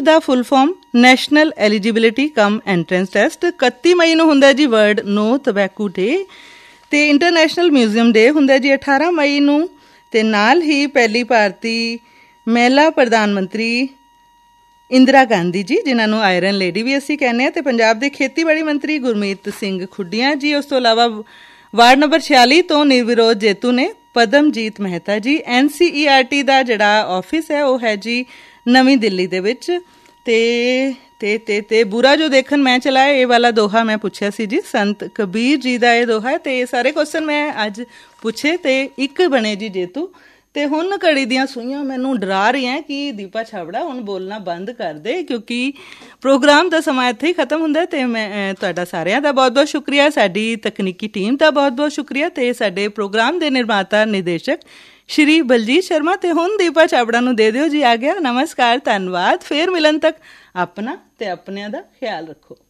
ਦਾ full form national eligibility ਕਮ entrance test. 31 ਮਈ ਨੂੰ ਹੁੰਦਾ ਜੀ ਵਰਲਡ ਨੋ ਟਬੈਕੂ ਡੇ, ਅਤੇ ਇੰਟਰਨੈਸ਼ਨਲ ਮਿਊਜ਼ੀਅਮ ਡੇ ਹੁੰਦਾ ਜੀ 18 ਮਈ ਨੂੰ। ਅਤੇ ਨਾਲ ਹੀ ਪਹਿਲੀ ਭਾਰਤੀ ਮਹਿਲਾ ਪ੍ਰਧਾਨ ਮੰਤਰੀ ਇੰਦਰਾ ਗਾਂਧੀ ਜੀ, ਜਿਨ੍ਹਾਂ ਨੂੰ ਆਇਰਨ ਲੇਡੀ ਵੀ ਅਸੀਂ ਕਹਿੰਦੇ ਹਾਂ, ਅਤੇ ਪੰਜਾਬ ਦੇ ਖੇਤੀਬਾੜੀ ਮੰਤਰੀ ਗੁਰਮੀਤ ਸਿੰਘ ਖੁੱਡੀਆਂ ਜੀ। ਉਸ ਤੋਂ ਇਲਾਵਾ ਵਾਰਡ ਨੰਬਰ 46 ਤੋਂ ਨਿਰਵਿਰੋਧ ਜੇਤੂ ਨੇ ਪਦਮਜੀਤ ਮਹਿਤਾ ਜੀ। NCERT ਦਾ ਜਿਹੜਾ ਆਫਿਸ ਹੈ ਉਹ ਹੈ ਜੀ ਨਵੀਂ ਦਿੱਲੀ ਦੇ ਵਿੱਚ। ਤੇ ਬੁਰਾ ਜੋ ਦੇਖਣ ਮੈਂ ਚਲਾਇਆ, ਇਹ ਵਾਲਾ ਦੋਹਾ ਮੈਂ ਪੁੱਛਿਆ ਸੀ ਜੀ, ਸੰਤ ਕਬੀਰ ਜੀ ਦਾ ਇਹ ਦੋਹਾ। ਅਤੇ ਇਹ ਸਾਰੇ ਕੁਐਸਚਨ ਮੈਂ ਅੱਜ ਪੁੱਛੇ ਅਤੇ ਇੱਕ ਬਣੇ ਜੀ ਜੇਤੂ। ਅਤੇ ਹੁਣ ਘੜੀ ਦੀਆਂ ਸੂਈਆਂ ਮੈਨੂੰ ਡਰਾ ਰਹੀਆਂ ਕਿ ਦੀਪਾ ਛਾਬੜਾ ਹੁਣ ਬੋਲਣਾ ਬੰਦ ਕਰ ਦੇ, ਕਿਉਂਕਿ ਪ੍ਰੋਗਰਾਮ ਦਾ ਸਮਾਂ ਇੱਥੇ ਹੀ ਖਤਮ ਹੁੰਦਾ। ਅਤੇ ਮੈਂ ਤੁਹਾਡਾ ਸਾਰਿਆਂ ਦਾ ਬਹੁਤ ਬਹੁਤ ਸ਼ੁਕਰੀਆ, ਸਾਡੀ ਤਕਨੀਕੀ ਟੀਮ ਦਾ ਬਹੁਤ ਬਹੁਤ ਸ਼ੁਕਰੀਆ, ਅਤੇ ਸਾਡੇ ਪ੍ਰੋਗਰਾਮ ਦੇ ਨਿਰਮਾਤਾ ਨਿਰਦੇਸ਼ਕ ਸ਼੍ਰੀ ਬਲਜੀਤ ਸ਼ਰਮਾ। ਅਤੇ ਹੁਣ ਦੀਪਾ ਛਾਬੜਾ ਨੂੰ ਦੇ ਦਿਓ ਜੀ ਆ ਗਿਆ। ਨਮਸਕਾਰ, ਧੰਨਵਾਦ। ਫੇਰ ਮਿਲਣ ਤੱਕ ਆਪਣਾ ਅਤੇ ਆਪਣਿਆਂ ਦਾ ਖਿਆਲ ਰੱਖੋ।